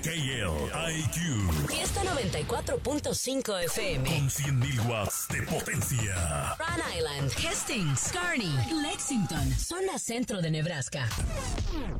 KLIQ. Fiesta 94.5 FM. Con 100.000 watts de potencia. Rhode Island, Hastings, Kearney, Lexington, zona centro de Nebraska.